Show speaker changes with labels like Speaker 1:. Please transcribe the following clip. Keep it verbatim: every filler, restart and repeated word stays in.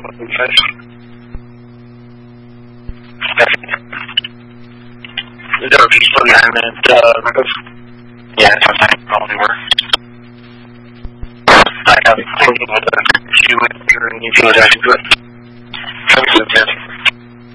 Speaker 1: fish. There were people there that, uh, yeah, sometimes only were. I have thinking with a few and you feel that good. Comes with it.